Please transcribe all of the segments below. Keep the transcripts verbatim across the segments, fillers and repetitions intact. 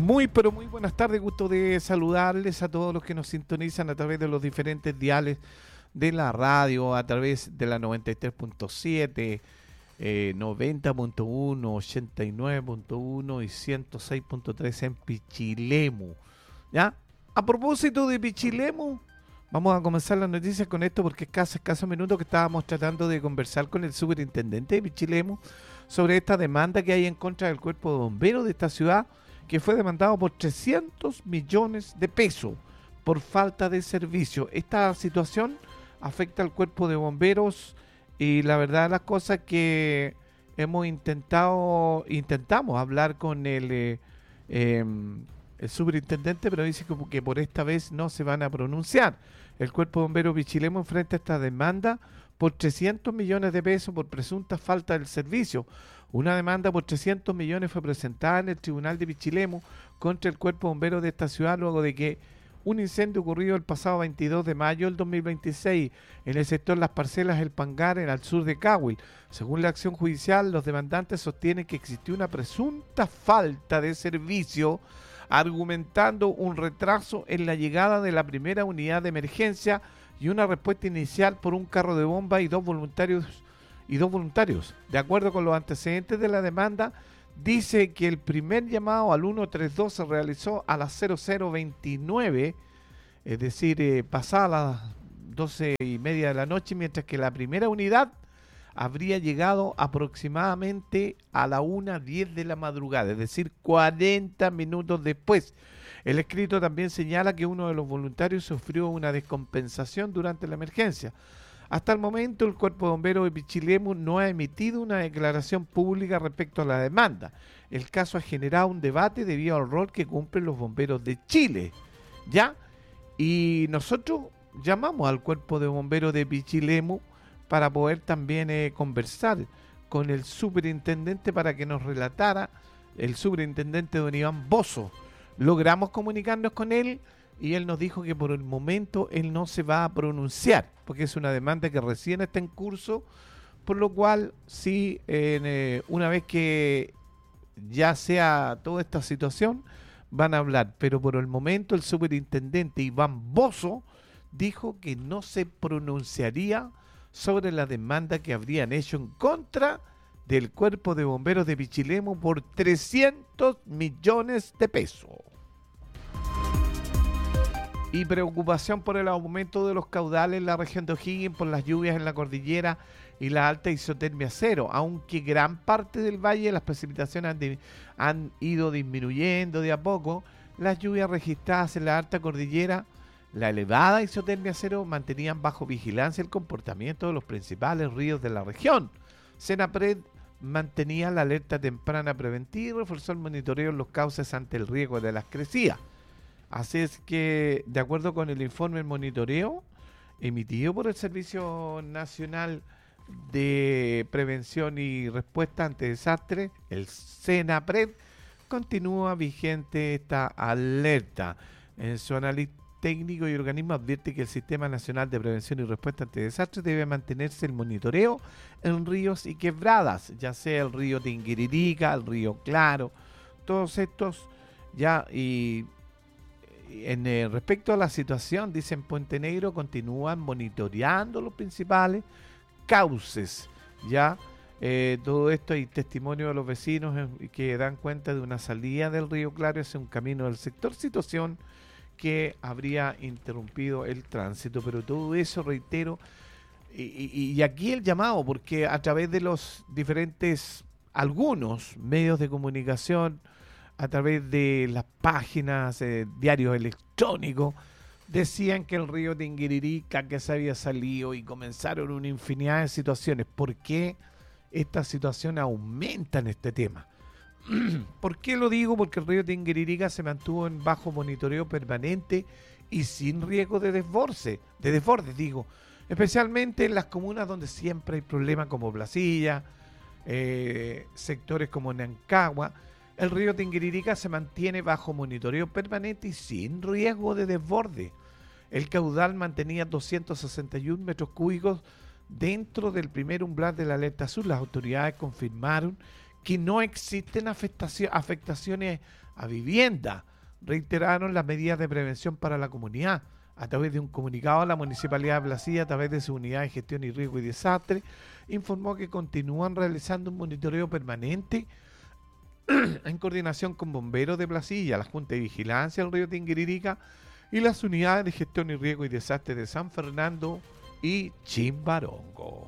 Muy, pero muy buenas tardes. Gusto de saludarles a todos los que nos sintonizan a través de los diferentes diales de la radio, a través de la noventa y tres punto siete, eh, noventa punto uno, ochenta y nueve punto uno y ciento seis punto tres en Pichilemu. ¿Ya? A propósito de Pichilemu, vamos a comenzar las noticias con esto porque es casi escasos minutos que estábamos tratando de conversar con el superintendente de Pichilemu sobre esta demanda que hay en contra del cuerpo de bomberos de esta ciudad, que fue demandado por trescientos millones de pesos por falta de servicio. Esta situación afecta al cuerpo de bomberos y la verdad las cosas que hemos intentado, intentamos hablar con el, eh, eh, el superintendente, pero dice como que por esta vez no se van a pronunciar. El cuerpo de bomberos Pichilemu enfrenta esta demanda por trescientos millones de pesos por presunta falta del servicio. Una demanda por trescientos millones fue presentada en el Tribunal de Pichilemu contra el cuerpo de bomberos de esta ciudad luego de que un incendio ocurrido el pasado veintidós de mayo del dos mil veintiséis en el sector Las Parcelas El Pangar, en el sur de Cahuil. Según la acción judicial, los demandantes sostienen que existió una presunta falta de servicio, argumentando un retraso en la llegada de la primera unidad de emergencia y una respuesta inicial por un carro de bomba y dos voluntarios y dos voluntarios. De acuerdo con los antecedentes de la demanda, dice que el primer llamado al ciento treinta y dos se realizó a las cero cero veintinueve, es decir, eh, pasada las doce y media de la noche, mientras que la primera unidad habría llegado aproximadamente a la una diez de la madrugada, es decir, cuarenta minutos después. El escrito también señala que uno de los voluntarios sufrió una descompensación durante la emergencia. Hasta el momento, el Cuerpo de Bomberos de Pichilemu no ha emitido una declaración pública respecto a la demanda. El caso ha generado un debate debido al rol que cumplen los bomberos de Chile, ¿ya? Y nosotros llamamos al Cuerpo de Bomberos de Pichilemu para poder también eh, conversar con el superintendente para que nos relatara, el superintendente don Iván Bozo. Logramos comunicarnos con él y él nos dijo que por el momento él no se va a pronunciar, porque es una demanda que recién está en curso, por lo cual sí, eh, una vez que ya sea toda esta situación, van a hablar. Pero por el momento el superintendente Iván Bozo dijo que no se pronunciaría sobre la demanda que habrían hecho en contra del Cuerpo de Bomberos de Pichilemu por trescientos millones de pesos. Y preocupación por el aumento de los caudales en la región de O'Higgins por las lluvias en la cordillera y la alta isotermia cero, aunque gran parte del valle las precipitaciones han, de, han ido disminuyendo de a poco. Las lluvias registradas en la alta cordillera, la elevada isotermia cero, mantenían bajo vigilancia el comportamiento de los principales ríos de la región. Senapred mantenía la alerta temprana preventiva y reforzó el monitoreo en los cauces ante el riesgo de las crecidas. Así es que, de acuerdo con el informe del monitoreo emitido por el Servicio Nacional de Prevención y Respuesta ante Desastres, el SENAPRED, continúa vigente esta alerta. En su análisis técnico y organismo advierte que el Sistema Nacional de Prevención y Respuesta ante Desastres debe mantenerse el monitoreo en ríos y quebradas, ya sea el río Tinguiririca, el río Claro, todos estos ya y... En eh, respecto a la situación, dicen Puente Negro, continúan monitoreando los principales cauces. Ya eh, todo esto hay testimonio de los vecinos eh, que dan cuenta de una salida del río Claro hacia un camino del sector, situación que habría interrumpido el tránsito. Pero todo eso, reitero, y, y, y aquí el llamado, porque a través de los diferentes, algunos medios de comunicación, a través de las páginas, eh, diarios electrónicos, decían que el río Tinguiririca que se había salido y comenzaron una infinidad de situaciones. ¿Por qué esta situación aumenta en este tema? ¿Por qué lo digo? Porque el río Tinguiririca se mantuvo en bajo monitoreo permanente y sin riesgo de desborde, de desborde digo, especialmente en las comunas donde siempre hay problemas como Blasilla, eh, sectores como Nancagua. El río Tinguiririca se mantiene bajo monitoreo permanente y sin riesgo de desborde. El caudal mantenía doscientos sesenta y uno metros cúbicos dentro del primer umbral de la alerta azul. Las autoridades confirmaron que no existen afectacio- afectaciones a vivienda. Reiteraron las medidas de prevención para la comunidad. A través de un comunicado, la Municipalidad de Placilla, a través de su unidad de gestión y riesgo y desastre, informó que continúan realizando un monitoreo permanente en coordinación con bomberos de Placilla, la Junta de Vigilancia del río Tinguiririca y las unidades de gestión y riesgo y desastre de San Fernando y Chimbarongo.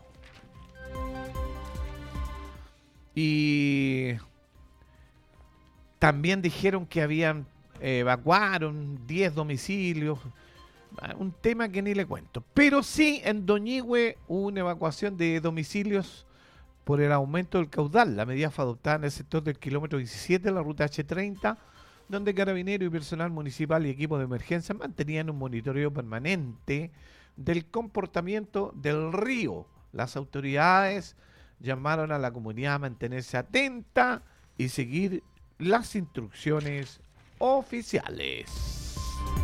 Y también dijeron que habían eh, evacuaron diez domicilios, un tema que ni le cuento. Pero sí, en Doñihue hubo una evacuación de domicilios por el aumento del caudal. La medida fue adoptada en el sector del kilómetro diecisiete de la ruta hache treinta, donde carabineros y personal municipal y equipos de emergencia mantenían un monitoreo permanente del comportamiento del río. Las autoridades llamaron a la comunidad a mantenerse atenta y seguir las instrucciones oficiales.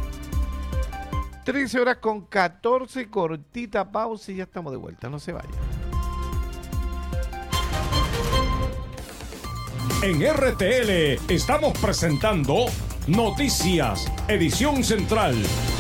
trece horas con catorce, cortita pausa y ya estamos de vuelta, no se vayan. En R T L estamos presentando Noticias, edición central.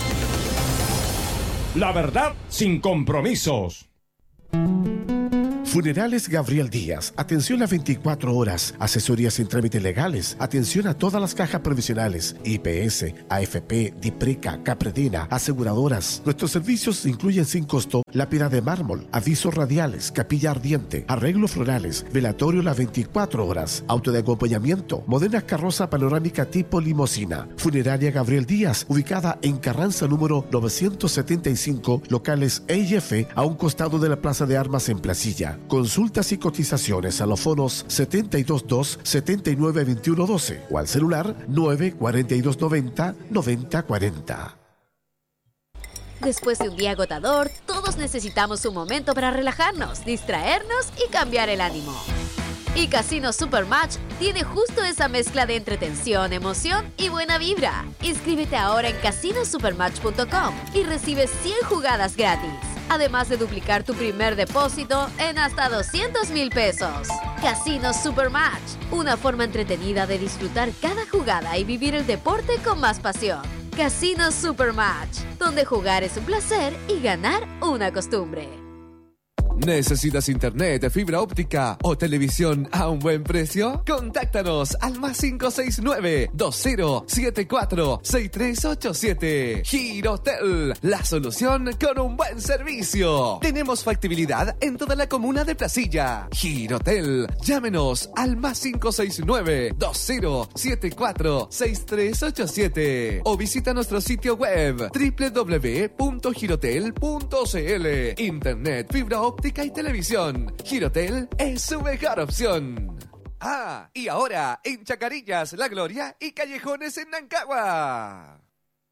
La verdad sin compromisos. Funerales Gabriel Díaz, atención a veinticuatro horas, asesorías sin trámites legales, atención a todas las cajas provisionales, I P S, A F P, DIPRECA, Capredina, aseguradoras. Nuestros servicios incluyen sin costo lápida de mármol, avisos radiales, capilla ardiente, arreglos florales, velatorio las veinticuatro horas, auto de acompañamiento, modernas carroza panorámica tipo limosina. Funeraria Gabriel Díaz, ubicada en Carranza número novecientos setenta y cinco, locales E y F, a un costado de la Plaza de Armas en Placilla. Consultas y cotizaciones a los fonos setenta y dos dos, setenta y nueve, veintiuno doce o al celular nueve cuarenta y dos noventa, noventa cuarenta. Después de un día agotador, todos necesitamos un momento para relajarnos, distraernos y cambiar el ánimo. Y Casino Supermatch tiene justo esa mezcla de entretención, emoción y buena vibra. Inscríbete ahora en casino supermatch punto com y recibe cien jugadas gratis. Además de duplicar tu primer depósito en hasta doscientos mil pesos. Casino Supermatch, una forma entretenida de disfrutar cada jugada y vivir el deporte con más pasión. Casino Supermatch, donde jugar es un placer y ganar una costumbre. ¿Necesitas internet, fibra óptica o televisión a un buen precio? Contáctanos al más cinco seis nueve, dos cero siete cuatro, seis tres ocho siete. Girotel, la solución con un buen servicio. Tenemos factibilidad en toda la comuna de Placilla. Girotel, llámenos al más cinco seis nueve, dos cero siete cuatro, seis tres ocho siete o visita nuestro sitio web doble u doble u doble u punto girotel punto c l. Internet, fibra óptica y televisión. Girotel es su mejor opción. Ah, y ahora en Chacarillas, La Gloria y Callejones en Nancagua.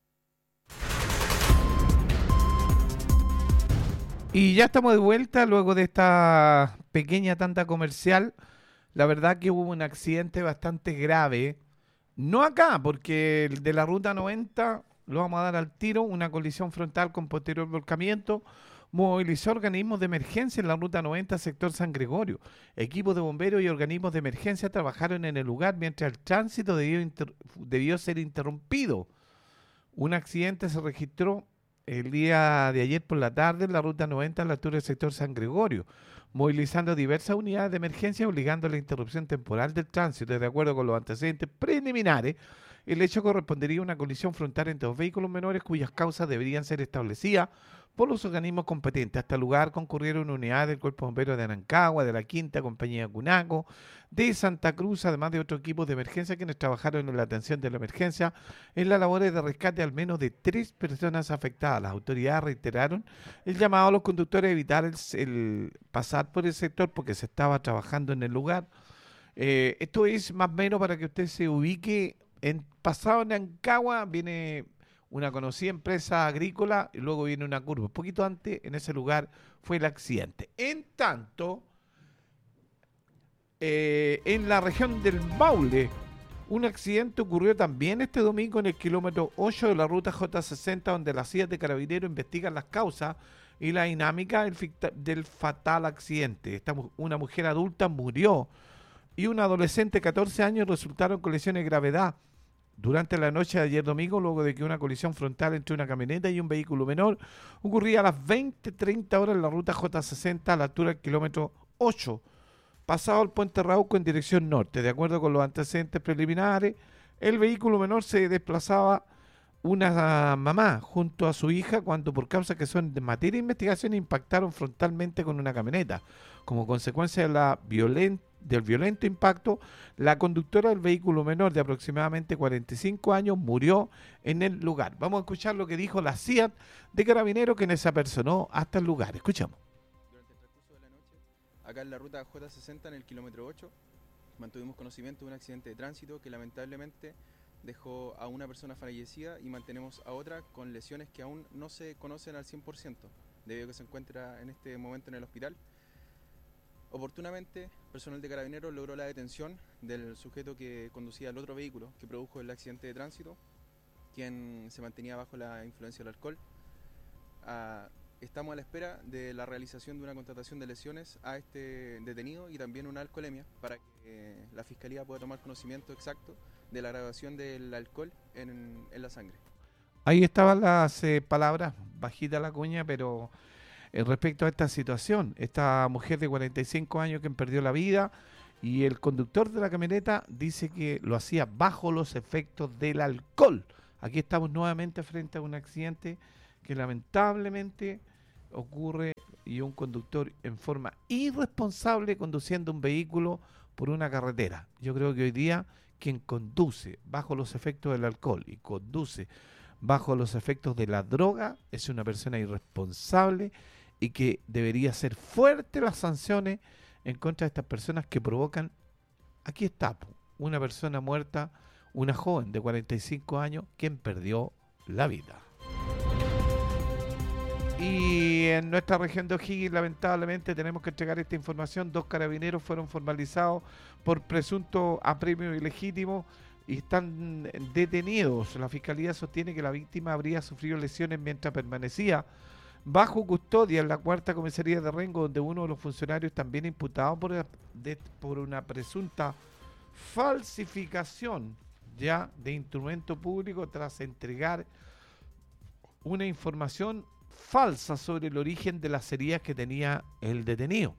Y ya estamos de vuelta luego de esta pequeña tanda comercial. La verdad que hubo un accidente bastante grave. No acá, porque el de la ruta noventa lo vamos a dar al tiro. Una colisión frontal con posterior volcamiento movilizó organismos de emergencia en la ruta noventa, sector San Gregorio. Equipos de bomberos y organismos de emergencia trabajaron en el lugar mientras el tránsito debió, inter- debió ser interrumpido. Un accidente se registró el día de ayer por la tarde en la ruta noventa a la altura del sector San Gregorio, movilizando diversas unidades de emergencia obligando a la interrupción temporal del tránsito. De acuerdo con los antecedentes preliminares, el hecho correspondería a una colisión frontal entre dos vehículos menores cuyas causas deberían ser establecidas por los organismos competentes. Hasta el lugar concurrieron unidades del Cuerpo Bombero de Anancagua, de la Quinta Compañía Cunaco, de Santa Cruz, además de otros equipos de emergencia quienes trabajaron en la atención de la emergencia en las labores de rescate al menos de tres personas afectadas. Las autoridades reiteraron el llamado a los conductores a evitar el, el pasar por el sector porque se estaba trabajando en el lugar. Eh, esto es más o menos para que usted se ubique. En pasado en Anancagua viene una conocida empresa agrícola y luego viene una curva. Un poquito antes, en ese lugar, fue el accidente. En tanto, eh, en la región del Maule, un accidente ocurrió también este domingo en el kilómetro ocho de la ruta J sesenta, donde las C I A de Carabineros investigan las causas y la dinámica del, del fatal accidente. Esta, una mujer adulta murió y un adolescente de catorce años resultaron con lesiones de gravedad durante la noche de ayer domingo, luego de que una colisión frontal entre una camioneta y un vehículo menor ocurría a las veinte treinta horas en la ruta J sesenta a la altura del kilómetro ocho, pasado el puente Rauco en dirección norte. De acuerdo con los antecedentes preliminares, el vehículo menor se desplazaba una mamá junto a su hija cuando, por causas que son de materia de investigación, impactaron frontalmente con una camioneta. Como consecuencia de la violen- del violento impacto, la conductora del vehículo menor de aproximadamente cuarenta y cinco años murió en el lugar. Vamos a escuchar lo que dijo la C I A T de Carabineros, que se apersonó hasta el lugar. Escuchamos. Durante el transcurso de la noche, acá en la ruta J sesenta en el kilómetro ocho, mantuvimos conocimiento de un accidente de tránsito que lamentablemente dejó a una persona fallecida y mantenemos a otra con lesiones que aún no se conocen al cien por ciento, debido a que se encuentra en este momento en el hospital. Oportunamente, personal de Carabineros logró la detención del sujeto que conducía el otro vehículo que produjo el accidente de tránsito, quien se mantenía bajo la influencia del alcohol. Ah, estamos a la espera de la realización de una constatación de lesiones a este detenido y también una alcoholemia para que eh, la Fiscalía pueda tomar conocimiento exacto de la graduación del alcohol en, en la sangre. Ahí estaban las eh, palabras, bajita la cuña, pero eh, respecto a esta situación, esta mujer de cuarenta y cinco años que perdió la vida, y el conductor de la camioneta dice que lo hacía bajo los efectos del alcohol. Aquí estamos nuevamente frente a un accidente que lamentablemente ocurre y un conductor en forma irresponsable conduciendo un vehículo por una carretera. Yo creo que hoy día quien conduce bajo los efectos del alcohol y conduce bajo los efectos de la droga es una persona irresponsable y que debería ser fuerte las sanciones en contra de estas personas que provocan, aquí está, una persona muerta, una joven de cuarenta y cinco años, quien perdió la vida. Y en nuestra región de O'Higgins, lamentablemente, tenemos que entregar esta información. Dos carabineros fueron formalizados por presunto apremio ilegítimo y están detenidos. La Fiscalía sostiene que la víctima habría sufrido lesiones mientras permanecía bajo custodia en la cuarta comisaría de Rengo, donde uno de los funcionarios también imputado por, de, por una presunta falsificación ya de instrumento público tras entregar una información falsa sobre el origen de las heridas que tenía el detenido.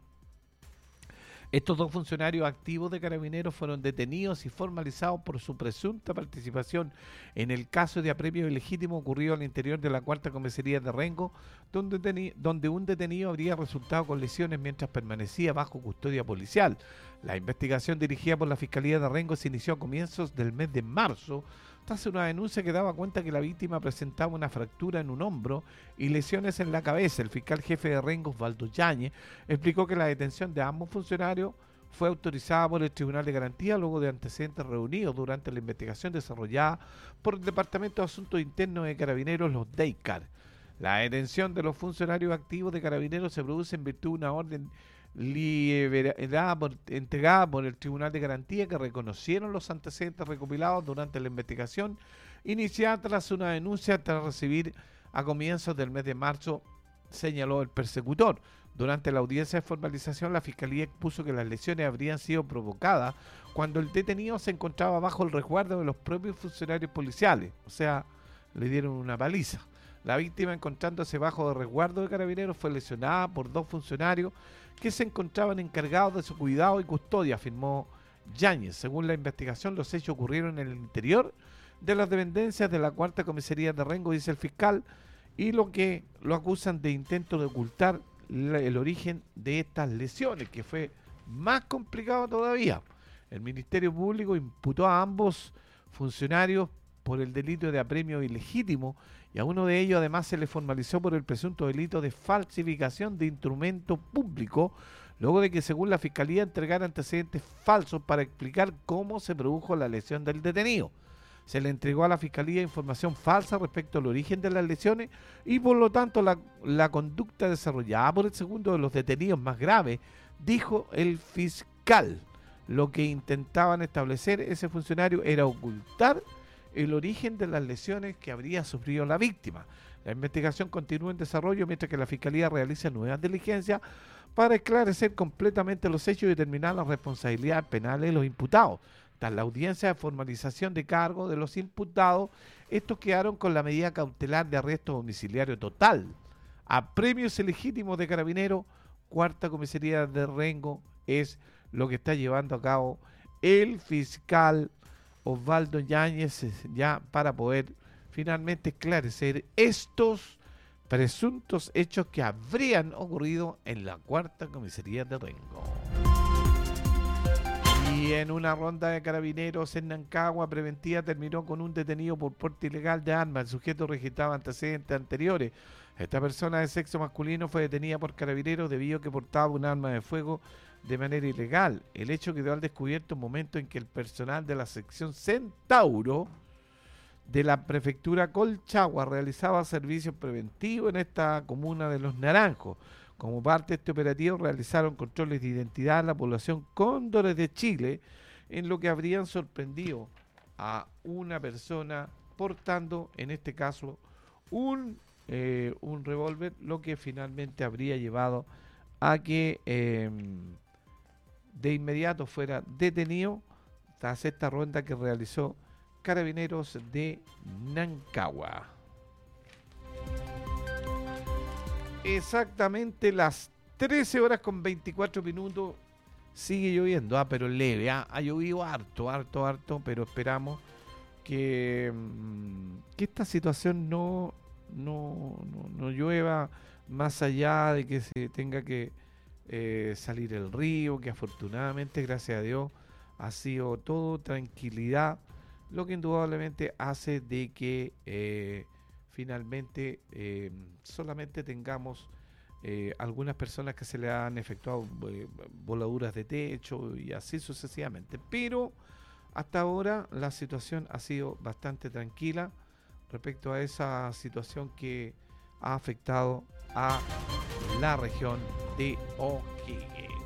Estos dos funcionarios activos de Carabineros fueron detenidos y formalizados por su presunta participación en el caso de apremio ilegítimo ocurrido al interior de la cuarta comisaría de Rengo, donde, teni- donde un detenido habría resultado con lesiones mientras permanecía bajo custodia policial. La investigación dirigida por la Fiscalía de Rengo se inició a comienzos del mes de marzo, tras una denuncia que daba cuenta que la víctima presentaba una fractura en un hombro y lesiones en la cabeza. El fiscal jefe de Rengo, Osvaldo Yáñez, explicó que la detención de ambos funcionarios fue autorizada por el Tribunal de Garantía luego de antecedentes reunidos durante la investigación desarrollada por el Departamento de Asuntos Internos de Carabineros, los DEICAR. La detención de los funcionarios activos de Carabineros se produce en virtud de una orden liberada por, entregada por el Tribunal de Garantía, que reconocieron los antecedentes recopilados durante la investigación iniciada tras una denuncia tras recibir a comienzos del mes de marzo, señaló el persecutor. Durante la audiencia de formalización, la Fiscalía expuso que las lesiones habrían sido provocadas cuando el detenido se encontraba bajo el resguardo de los propios funcionarios policiales, o sea, le dieron una paliza. La víctima, encontrándose bajo el resguardo de Carabineros, fue lesionada por dos funcionarios que se encontraban encargados de su cuidado y custodia, afirmó Yáñez. Según la investigación, los hechos ocurrieron en el interior de las dependencias de la cuarta comisaría de Rengo, dice el fiscal, y lo que lo acusan de intento de ocultar la, el origen de estas lesiones, que fue más complicado todavía. El Ministerio Público imputó a ambos funcionarios por el delito de apremio ilegítimo y a uno de ellos además se le formalizó por el presunto delito de falsificación de instrumento público, luego de que, según la Fiscalía, entregara antecedentes falsos para explicar cómo se produjo la lesión del detenido. Se le entregó a la Fiscalía información falsa respecto al origen de las lesiones y, por lo tanto, la, la conducta desarrollada por el segundo de los detenidos más graves, dijo el fiscal. Lo que intentaban establecer ese funcionario era ocultar el origen de las lesiones que habría sufrido la víctima. La investigación continúa en desarrollo mientras que la Fiscalía realiza nuevas diligencias para esclarecer completamente los hechos y determinar las responsabilidades penales de los imputados. Tras la audiencia de formalización de cargo de los imputados, estos quedaron con la medida cautelar de arresto domiciliario total a premios ilegítimos de Carabineros. Cuarta Comisaría de Rengo es lo que está llevando a cabo el fiscal Osvaldo Yáñez ya para poder finalmente esclarecer estos presuntos hechos que habrían ocurrido en la Cuarta Comisaría de Rengo. Y en una ronda de Carabineros en Nancagua preventiva terminó con un detenido por porte ilegal de armas. El sujeto registraba antecedentes anteriores. Esta persona de sexo masculino fue detenida por Carabineros debido a que portaba un arma de fuego de manera ilegal. El hecho quedó al descubierto en un momento en que el personal de la sección Centauro de la prefectura Colchagua realizaba servicios preventivos en esta comuna de Los Naranjos. Como parte de este operativo realizaron controles de identidad a la población Cóndores de Chile, en lo que habrían sorprendido a una persona portando, en este caso, un, eh, un revólver, lo que finalmente habría llevado a que eh, de inmediato fuera detenido tras esta ronda que realizó Carabineros de Nancagua. Exactamente las trece horas con veinticuatro minutos. Sigue lloviendo, ah, pero leve, ah, ha llovido harto, harto, harto, pero esperamos que, que esta situación no, no, no, no llueva más allá de que se tenga que eh, salir el río, que afortunadamente, gracias a Dios, ha sido todo tranquilidad, lo que indudablemente hace de que eh, finalmente eh, solamente tengamos eh, algunas personas que se le han efectuado eh, voladuras de techo y así sucesivamente. Pero hasta ahora la situación ha sido bastante tranquila respecto a esa situación que ha afectado a la región de O'Higgins.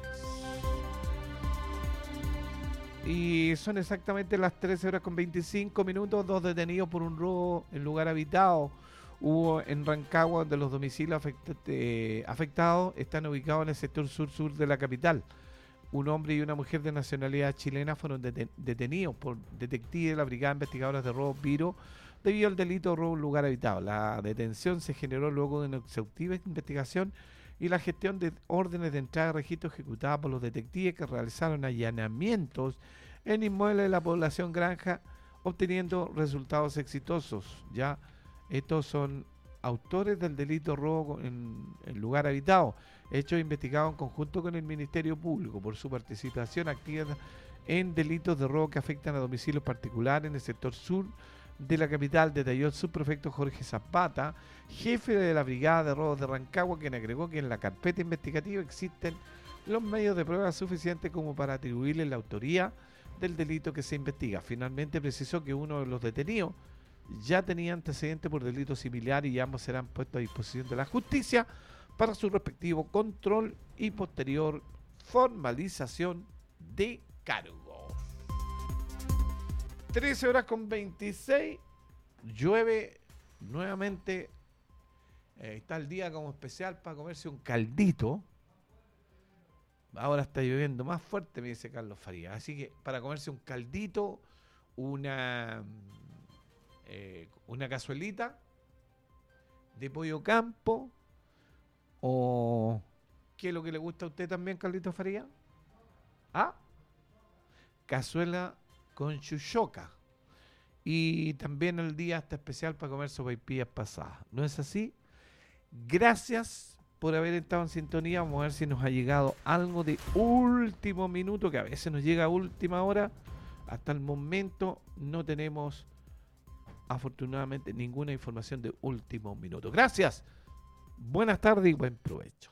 Y son exactamente las trece horas con veinticinco minutos, dos detenidos por un robo en lugar habitado. Hubo en Rancagua, donde los domicilios afect eh, afectados están ubicados en el sector sur-sur de la capital. Un hombre y una mujer de nacionalidad chilena fueron deten detenidos por detectives de la Brigada Investigadora de Robo Viro debido al delito de robo en lugar habitado. La detención se generó luego de una exhaustiva investigación y la gestión de órdenes de entrada de registro ejecutada por los detectives que realizaron allanamientos en inmuebles de la población Granja, obteniendo resultados exitosos. Ya estos son autores del delito robo en, en lugar habitado, hechos investigados en conjunto con el Ministerio Público por su participación activa en delitos de robo que afectan a domicilios particulares en el sector sur de la capital, detalló el subprefecto Jorge Zapata, jefe de la Brigada de Robos de Rancagua, quien agregó que en la carpeta investigativa existen los medios de prueba suficientes como para atribuirle la autoría del delito que se investiga. Finalmente precisó que uno de los detenidos ya tenía antecedentes por delito similar y ambos serán puestos a disposición de la justicia para su respectivo control y posterior formalización de cargo. trece horas con veintiséis, llueve nuevamente, eh, está el día como especial para comerse un caldito. Ahora está lloviendo más fuerte, me dice Carlos Farías, así que para comerse un caldito, una, eh, una cazuelita de pollo campo, o ¿qué es lo que le gusta a usted también, Carlito Farías? ¿Ah? Cazuela con chuchoca. Y también el día está especial para comer sopaipillas pasadas. ¿No es así? Gracias por haber estado en sintonía. Vamos a ver si nos ha llegado algo de último minuto, que a veces nos llega a última hora. Hasta el momento no tenemos, afortunadamente, ninguna información de último minuto. Gracias. Buenas tardes y buen provecho.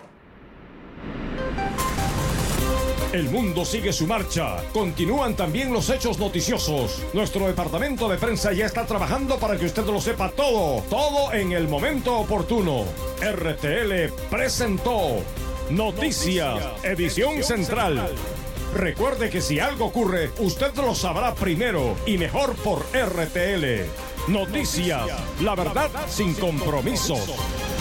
El mundo sigue su marcha. Continúan también los hechos noticiosos. Nuestro departamento de prensa ya está trabajando para que usted lo sepa todo. Todo en el momento oportuno. R T L presentó Noticias, Noticias Edición, Edición Central. Central. Recuerde que si algo ocurre, usted lo sabrá primero y mejor por R T L. Noticias, Noticias la verdad, la verdad sin compromisos. compromisos.